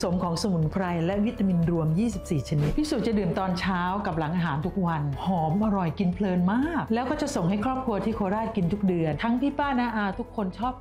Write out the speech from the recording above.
สมของสมุนไพรและวิตามินรวม24ชนิดพี่สุจะดื่มตอนเช้ากับหลังอาหารทุกวันหอมอร่อยกินเพลินมากแล้วก็จะส่งให้ครอบครัวที่โคราชกินทุกเดือนทั้งพี่ป้าน้าอาทุกคนชอบ